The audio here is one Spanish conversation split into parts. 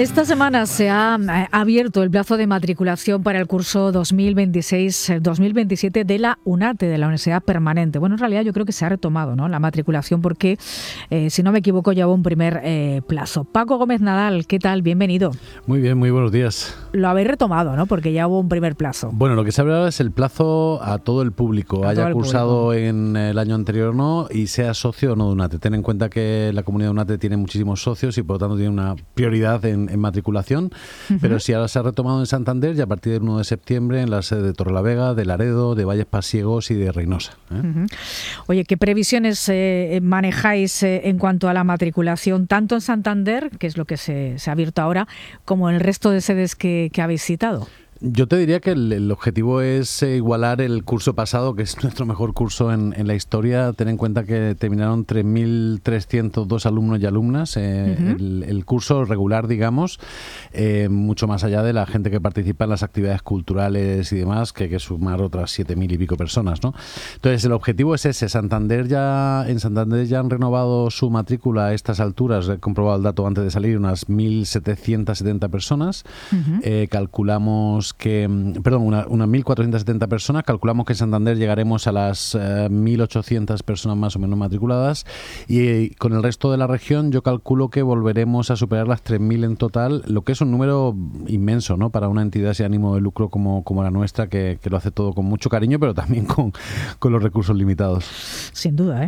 Esta semana se ha abierto el plazo de matriculación para el curso 2026-2027 de la UNATE, de la Universidad Permanente. Bueno, en realidad yo creo que se ha retomado, ¿no?, la matriculación porque, si no me equivoco, ya hubo un primer plazo. Paco Gómez Nadal, ¿qué tal? Bienvenido. Muy bien, muy buenos días. Lo habéis retomado, ¿no?, porque ya hubo un primer plazo. Bueno, lo que se abre ahora es el plazo a todo el público, haya cursado en el año anterior o no, y sea socio o no de UNATE. Ten en cuenta que la comunidad de UNATE tiene muchísimos socios y por lo tanto tiene una prioridad en matriculación, pero sí ahora se ha retomado en Santander y a partir del 1 de septiembre en la sede de Torrelavega, de Laredo, de Valles Pasiegos y de Reynosa. Oye, ¿qué previsiones manejáis en cuanto a la matriculación, tanto en Santander, que es lo que se ha abierto ahora, como en el resto de sedes que habéis citado? Yo te diría que el objetivo es igualar el curso pasado, que es nuestro mejor curso en la historia. Ten en cuenta que terminaron 3.302 alumnos y alumnas, el curso regular, digamos, mucho más allá de la gente que participa en las actividades culturales y demás, que hay que sumar otras 7.000 y pico personas, ¿no? Entonces, el objetivo es ese. En Santander ya han renovado su matrícula a estas alturas, he comprobado el dato antes de salir, unas 1.770 personas. Calculamos unas 1.470 personas. Calculamos que en Santander llegaremos a las 1.800 personas más o menos matriculadas y con el resto de la región yo calculo que volveremos a superar las 3.000 en total, lo que es un número inmenso, ¿no?, para una entidad sin ánimo de lucro como la nuestra, que lo hace todo con mucho cariño, pero también con los recursos limitados. Sin duda,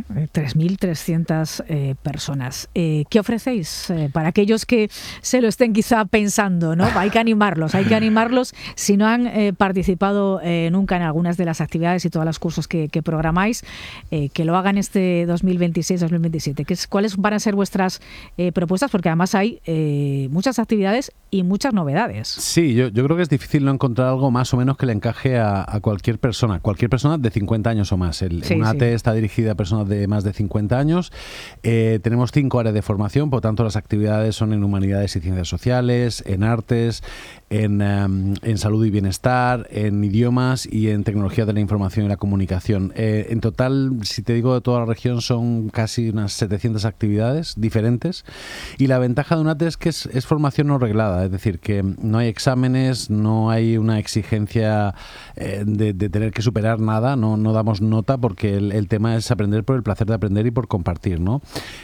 3.300 personas. ¿Qué ofrecéis para aquellos que se lo estén quizá pensando, ¿no? Hay que animarlos. Si no han participado nunca en algunas de las actividades y todos los cursos que programáis, que lo hagan este 2026-2027. ¿Cuáles van a ser vuestras propuestas? Porque además hay muchas actividades y muchas novedades. Sí, yo creo que es difícil no encontrar algo más o menos que le encaje a cualquier persona de 50 años o más. UNATE está dirigida a personas de más de 50 años. Tenemos 5 áreas de formación, por tanto las actividades son en humanidades y ciencias sociales, en artes, en salud y bienestar, en idiomas y en tecnología de la información y la comunicación. En total, si te digo de toda la región, son casi unas 700 actividades diferentes y la ventaja de UNATE es que es formación no reglada, es decir, que no hay exámenes, no hay una exigencia de tener que superar nada, no damos nota porque el tema es aprender por el placer de aprender y por compartir, ¿no?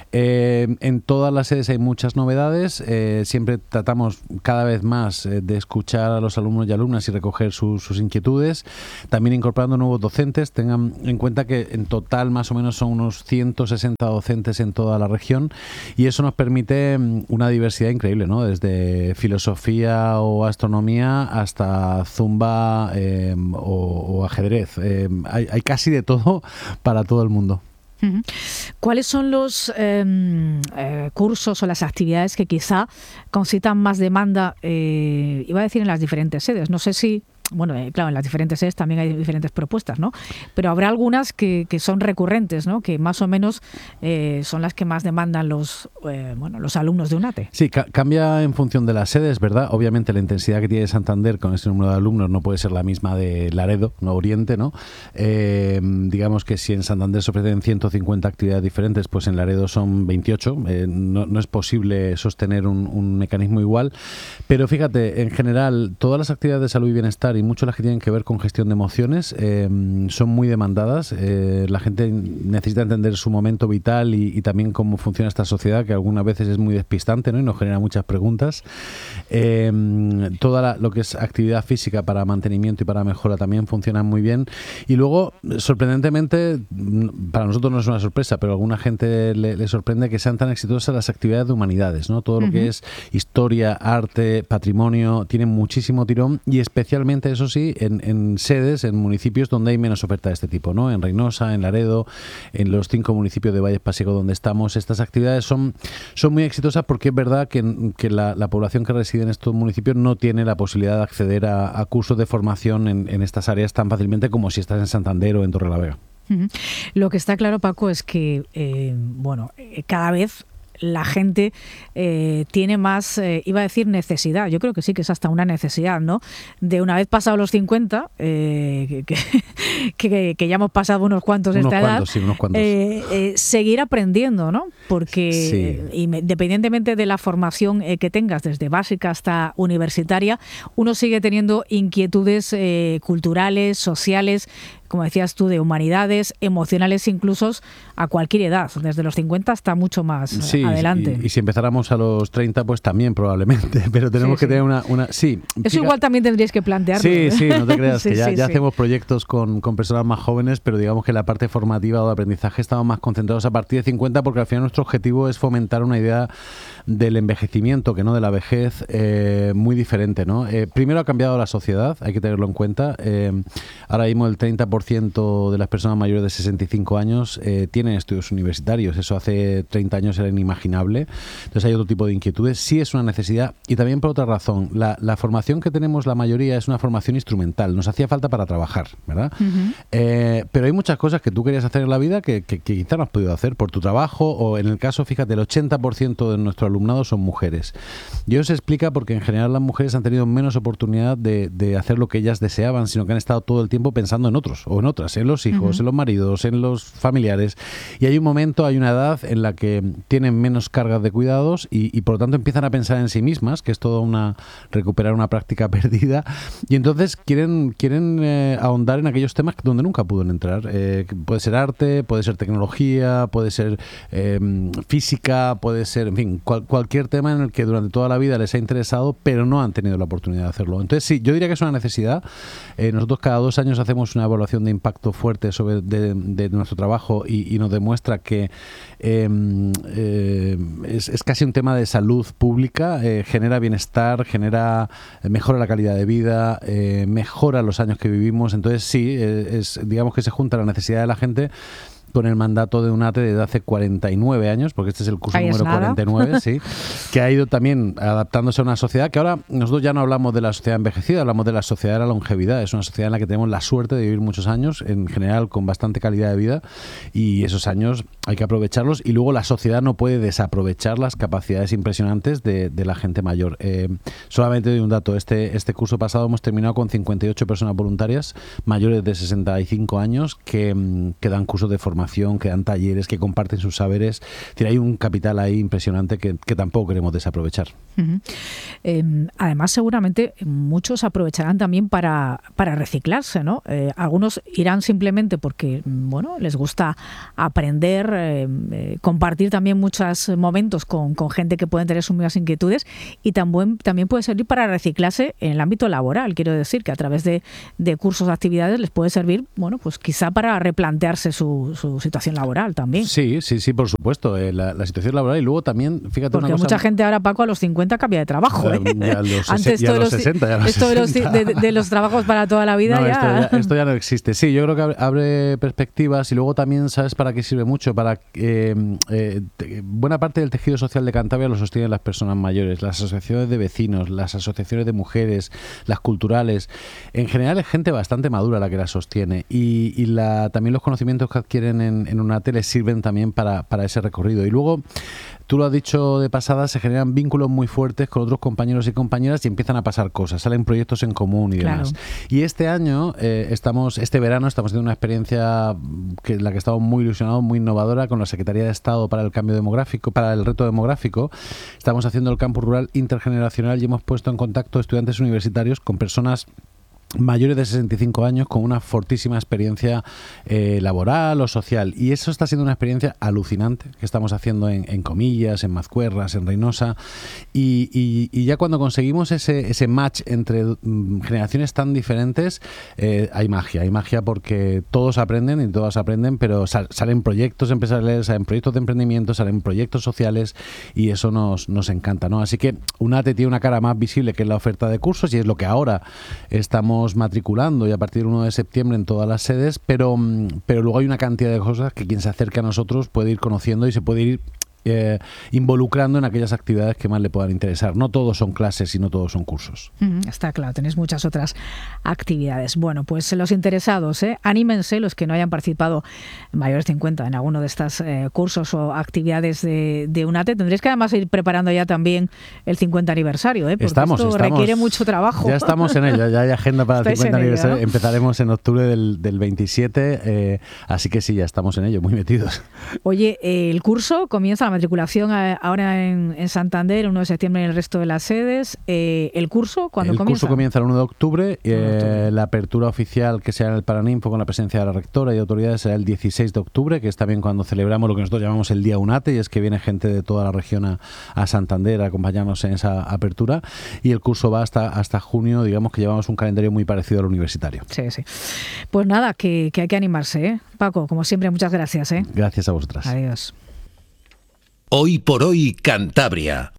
En todas las sedes hay muchas novedades, siempre tratamos cada vez más de escuchar a los alumnos y alumnas y recoger sus inquietudes, también incorporando nuevos docentes. Tengan en cuenta que en total más o menos son unos 160 docentes en toda la región y eso nos permite una diversidad increíble, ¿no? Desde filosofía o astronomía hasta zumba o ajedrez. Hay casi de todo para todo el mundo. ¿Cuáles son los cursos o las actividades que quizá concitan más demanda, iba a decir, en las diferentes sedes? No sé si... Bueno, claro, en las diferentes sedes también hay diferentes propuestas, ¿no? Pero habrá algunas que son recurrentes, ¿no?, que más o menos son las que más demandan los alumnos de UNATE. Sí, cambia en función de las sedes, ¿verdad? Obviamente la intensidad que tiene Santander con ese número de alumnos no puede ser la misma de Laredo, no Oriente, ¿no? Digamos que si en Santander se ofrecen 150 actividades diferentes, pues en Laredo son 28. No es posible sostener un mecanismo igual. Pero fíjate, en general, todas las actividades de salud y bienestar y mucho las que tienen que ver con gestión de emociones son muy demandadas. La gente necesita entender su momento vital y también cómo funciona esta sociedad, que algunas veces es muy despistante, ¿no?, y nos genera muchas preguntas. Lo que es actividad física para mantenimiento y para mejora también funciona muy bien. Y luego, sorprendentemente, para nosotros no es una sorpresa, pero a alguna gente le sorprende que sean tan exitosas las actividades de humanidades, ¿no? Todo lo que es historia, arte, patrimonio, tienen muchísimo tirón y especialmente, eso sí, en sedes, en municipios donde hay menos oferta de este tipo, ¿no? En Reynosa, en Laredo, en los 5 municipios de Valles Pasiegos donde estamos, estas actividades son muy exitosas porque es verdad que la población que reside en estos municipios no tiene la posibilidad de acceder a cursos de formación en estas áreas tan fácilmente como si estás en Santander o en Torrelavega. Lo que está claro, Paco, es que cada vez la gente tiene más, iba a decir necesidad, yo creo que sí, que es hasta una necesidad, ¿no? De una vez pasados los 50, que ya hemos pasado unos cuantos esta edad, sí, unos cuantos. Seguir aprendiendo, ¿no? Porque independientemente de la formación que tengas, desde básica hasta universitaria, uno sigue teniendo inquietudes culturales, sociales, como decías tú, de humanidades, emocionales incluso, a cualquier edad, desde los 50 hasta mucho más adelante. Y si empezáramos a los 30, pues también probablemente, pero tenemos que tener una... Eso igual también tendríais que plantearlo. Sí, no te creas, que ya hacemos proyectos con personas más jóvenes, pero digamos que la parte formativa o de aprendizaje estamos más concentrados a partir de 50, porque al final nuestro objetivo es fomentar una idea del envejecimiento, que no de la vejez, muy diferente, ¿no? Primero ha cambiado la sociedad, hay que tenerlo en cuenta. Ahora mismo el 30% de las personas mayores de 65 años tienen estudios universitarios. Eso hace 30 años era inimaginable. Entonces hay otro tipo de inquietudes. Sí es una necesidad, y también por otra razón. La formación que tenemos la mayoría es una formación instrumental. Nos hacía falta para trabajar, ¿verdad? Pero hay muchas cosas que tú querías hacer en la vida que quizá no has podido hacer por tu trabajo, o en el caso, fíjate, el 80% de nuestro alumnado son mujeres. Y eso se explica porque en general las mujeres han tenido menos oportunidad de hacer lo que ellas deseaban, sino que han estado todo el tiempo pensando en otros o en otras, en los hijos, en los maridos, en los familiares. Y hay un momento, hay una edad en la que tienen menos cargas de cuidados y por lo tanto empiezan a pensar en sí mismas, que es todo recuperar una práctica perdida, y entonces quieren ahondar en aquellos temas donde nunca pudieron entrar. Puede ser arte, puede ser tecnología, puede ser física, puede ser, en fin, cualquier tema en el que durante toda la vida les ha interesado, pero no han tenido la oportunidad de hacerlo. Entonces sí, yo diría que es una necesidad. Nosotros cada 2 años hacemos una evaluación de impacto fuerte de nuestro trabajo y nos demuestra que es casi un tema de salud pública. Genera bienestar, mejora la calidad de vida, mejora los años que vivimos. Entonces sí, digamos que se junta la necesidad de la gente con el mandato de UNATE desde hace 49 años, porque este es el curso número 49, sí, que ha ido también adaptándose a una sociedad que ahora nosotros ya no hablamos de la sociedad envejecida, hablamos de la sociedad de la longevidad. Es una sociedad en la que tenemos la suerte de vivir muchos años, en general con bastante calidad de vida, y esos años hay que aprovecharlos, y luego la sociedad no puede desaprovechar las capacidades impresionantes de la gente mayor. Solamente doy un dato, este curso pasado hemos terminado con 58 personas voluntarias mayores de 65 años que dan cursos de formación, que dan talleres, que comparten sus saberes. Hay un capital ahí impresionante que tampoco queremos desaprovechar. Además, seguramente muchos aprovecharán también para reciclarse, ¿no? Algunos irán simplemente porque, les gusta aprender, compartir también muchos momentos con gente que pueden tener sus mismas inquietudes, y también puede servir para reciclarse en el ámbito laboral. Quiero decir que a través de cursos, de actividades, les puede servir, pues quizá para replantearse su situación laboral también. Sí, por supuesto, la situación laboral. Y luego también, fíjate, porque una cosa, mucha gente ahora, Paco, a los 50 cambia de trabajo. Antes a los 60, de los trabajos para toda la vida, esto ya no existe. Sí, yo creo que abre perspectivas, y luego también, ¿sabes para qué sirve mucho? Para buena parte del tejido social de Cantabria lo sostienen las personas mayores, las asociaciones de vecinos, las asociaciones de mujeres, las culturales. En general es gente bastante madura la que la sostiene, y también los conocimientos que adquieren en UNATE les sirven también para ese recorrido. Y luego, tú lo has dicho de pasada, se generan vínculos muy fuertes con otros compañeros y compañeras, y empiezan a pasar cosas, salen proyectos en común y demás. Y este año, este verano, estamos teniendo una experiencia en la que estamos muy ilusionados, muy innovadora, con la Secretaría de Estado para el Cambio Demográfico, para el Reto Demográfico. Estamos haciendo el campus rural intergeneracional, y hemos puesto en contacto estudiantes universitarios con personas mayores de 65 años con una fortísima experiencia laboral o social, y eso está siendo una experiencia alucinante que estamos haciendo en Comillas, en Mazcuerras, en Reynosa, y ya cuando conseguimos ese match entre generaciones tan diferentes, hay magia porque todos aprenden y todas aprenden, pero salen proyectos empresariales, salen proyectos de emprendimiento, salen proyectos sociales, y eso nos encanta, ¿no? Así que UNATE tiene una cara más visible, que es la oferta de cursos, y es lo que ahora estamos matriculando, y a partir del 1 de septiembre en todas las sedes, pero luego hay una cantidad de cosas que quien se acerca a nosotros puede ir conociendo, y se puede ir involucrando en aquellas actividades que más le puedan interesar. No todos son clases y no todos son cursos. Está claro, tenéis muchas otras actividades. Bueno, pues los interesados, anímense, los que no hayan participado mayores de 50 en alguno de estos cursos o actividades de UNATE. Tendréis que además ir preparando ya también el 50 aniversario, porque esto requiere mucho trabajo. Ya estamos en ello, ya hay agenda para el 50 aniversario. ¿No? Empezaremos en octubre del 27, así que sí, ya estamos en ello, muy metidos. Oye, el curso comienza la matriculación ahora en Santander, el 1 de septiembre en el resto de las sedes. ¿El curso cuándo comienza? El curso comienza el 1 de octubre. La apertura oficial, que será en el Paraninfo con la presencia de la rectora y autoridades, será el 16 de octubre, que es también cuando celebramos lo que nosotros llamamos el Día UNATE, y es que viene gente de toda la región a Santander a acompañarnos en esa apertura. Y el curso va hasta junio, digamos que llevamos un calendario muy parecido al universitario. Sí. Pues nada, que hay que animarse, ¿eh? Paco, como siempre, muchas gracias. Gracias a vosotras. Adiós. Hoy por hoy, Cantabria.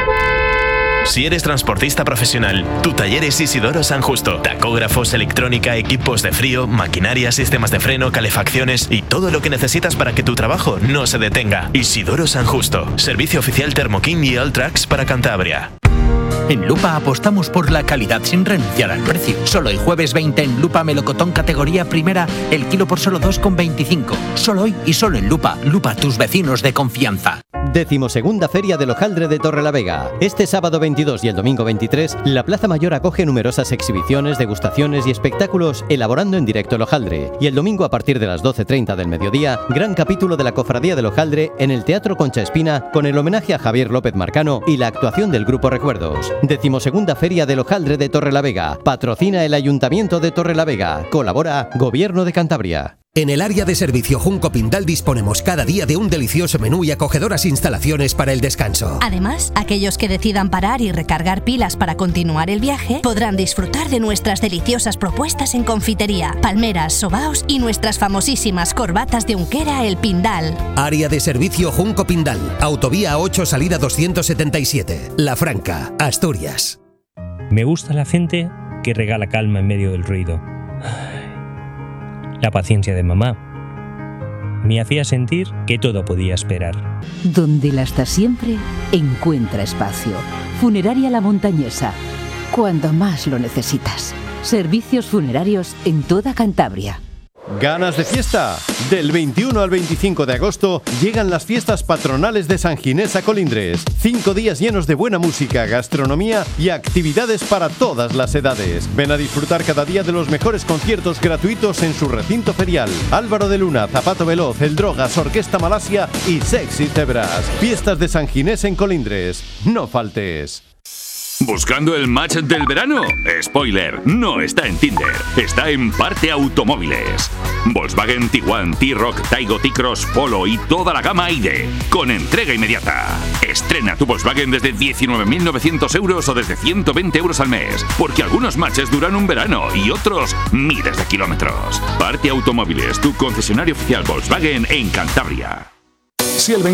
Si eres transportista profesional, tu taller es Isidoro San Justo. Tacógrafos, electrónica, equipos de frío, maquinaria, sistemas de freno, calefacciones y todo lo que necesitas para que tu trabajo no se detenga. Isidoro San Justo. Servicio oficial Thermoking y Alltrax para Cantabria. En Lupa apostamos por la calidad sin renunciar al precio. Solo hoy jueves 20 en Lupa melocotón categoría primera, el kilo por solo 2,25. Solo hoy y solo en Lupa. Lupa, tus vecinos de confianza. 12ª Feria del Hojaldre de Torrelavega. Este sábado 22 y el domingo 23, la Plaza Mayor acoge numerosas exhibiciones, degustaciones y espectáculos elaborando en directo el hojaldre. Y el domingo a partir de las 12:30 del mediodía, gran capítulo de la Cofradía del Hojaldre en el Teatro Concha Espina con el homenaje a Javier López Marcano y la actuación del Grupo Recuerdos. 12ª Feria del Hojaldre de Torrelavega. Patrocina el Ayuntamiento de Torrelavega. Colabora Gobierno de Cantabria. En el área de servicio Junco Pindal disponemos cada día de un delicioso menú y acogedoras instalaciones para el descanso. Además, aquellos que decidan parar y recargar pilas para continuar el viaje podrán disfrutar de nuestras deliciosas propuestas en confitería, palmeras, sobaos y nuestras famosísimas corbatas de Unquera El Pindal. Área de servicio Junco Pindal, autovía 8 salida 277, La Franca, Asturias. Me gusta la gente que regala calma en medio del ruido. La paciencia de mamá me hacía sentir que todo podía esperar. Donde la hasta siempre encuentra espacio. Funeraria La Montañesa. Cuando más lo necesitas. Servicios funerarios en toda Cantabria. ¿Ganas de fiesta? Del 21 al 25 de agosto llegan las fiestas patronales de San Ginés a Colindres. 5 días llenos de buena música, gastronomía y actividades para todas las edades. Ven a disfrutar cada día de los mejores conciertos gratuitos en su recinto ferial. Álvaro de Luna, Zapato Veloz, El Drogas, Orquesta Malasia y Sexy Cebras. Fiestas de San Ginés en Colindres. No faltes. ¿Buscando el match del verano? Spoiler, no está en Tinder, está en Parte Automóviles. Volkswagen Tiguan, T-Roc, Taigo, T-Cross, Polo y toda la gama ID, con entrega inmediata. Estrena tu Volkswagen desde 19.900 euros o desde 120 euros al mes, porque algunos matches duran un verano y otros miles de kilómetros. Parte Automóviles, tu concesionario oficial Volkswagen en Cantabria. Si el